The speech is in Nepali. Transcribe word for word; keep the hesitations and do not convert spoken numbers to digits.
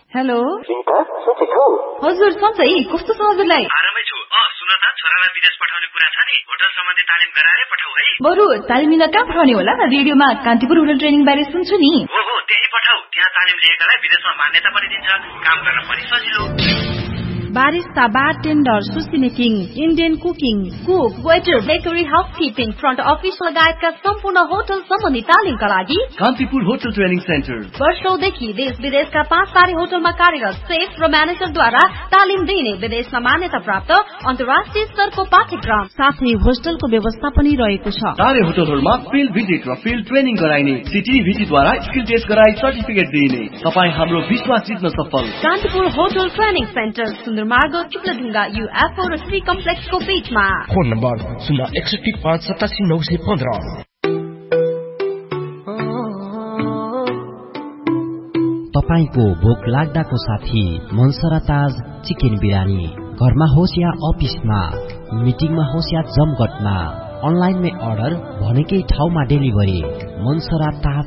हेलो सुनिता सन्चै छौ? हजुर सन्चै, कस्तो छ हजुरलाई? आरामै छु। अ सुन त, छोरालाई विदेश पठाउने कुरा छ नि, होटल सम्बन्धी तालिम गराएरै पठाऊ है। बरु तालिम लिन कहाँ पठाउने होला? रेडियोमा कान्तिपुर होटल ट्रेनिङ बारे सुन्छु नि। हो हो, त्यही पठाऊ। त्यहाँ तालिम लिएकालाई विदेशमा मान्यता पनि दिन्छ, काम गर्न पनि सजिलो। बारिस्ता, बारटेन्डर, सुसी making, Indian cooking, cook, waiter, bakery, housekeeping, front office लगायतका सम्पूर्ण होटल सम्बन्धी तालिमका लागि कान्तिपुर होटल ट्रेनिङ सेन्टर वर्षौंदेखि देश विदेशका पाँच तारे होटलमा कार्यरत सेफ र म्यानेजरद्वारा तालिम दिइने विदेशमा मान्यता प्राप्त अन्तर्राष्ट्रिय स्तरको पाठ्यक्रम साथै होस्टलको व्यवस्था पनि रहेको छ। तारे होटलहरूमा फिल्ड भिजिट र फिल्ड ट्रेनिङ गराइने, सिटिभिटीद्वारा स्किल टेस्ट गराई सर्टिफिकेट दिइने। तपाईँ हाम्रो विश्वास जित्न सफल। Kantipur hotel training centre, सुन्दरमार्ग, चुक्लढुङ्गा, UFO र श्री कम्प्लेक्सको बीचमा। फोन नम्बर शून्य एकसठी पाँच सतासी नौ सय पन्ध्र। तपाईको भोक लाग्दाको साथी मनसरा ताज चिकन बिरयानी। घरमा होस् या अफिसमा, मिटिङमा होस् या जमघटमा, अनलाइनमै अर्डर, भनेकै ठाउँमा डेलिभरी। मनसरा ताज